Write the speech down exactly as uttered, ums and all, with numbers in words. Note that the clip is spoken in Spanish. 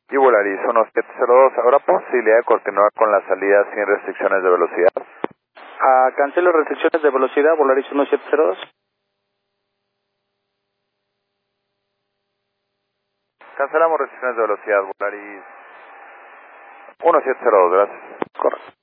Y Volaris uno siete cero dos, ¿habrá posibilidad de continuar con la salida sin restricciones de velocidad? Ah, cancelo restricciones de velocidad, Volaris uno siete cero dos. Cancelamos restricciones de velocidad, Volaris uno siete cero dos, gracias. Correcto.